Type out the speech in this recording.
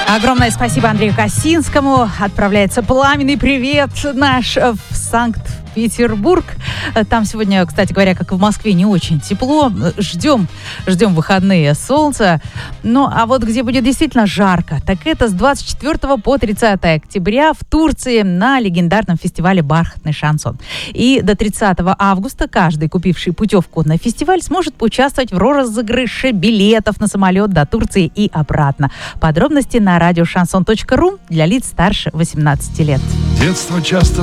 Огромное спасибо Андрею Косинскому. Отправляется пламенный привет наш в Санкт-Петербург. Там сегодня, кстати говоря, как и в Москве, не очень тепло. Ждем выходные солнца. Ну, а вот где будет действительно жарко, так это с 24 по 30 октября в Турции на легендарном фестивале «Бархатный шансон». И до 30 августа каждый, купивший путевку на фестиваль, сможет поучаствовать в розыгрыше билетов на самолет до Турции и обратно. Подробности на радиошансон.ру для лиц старше 18 лет. Детство часто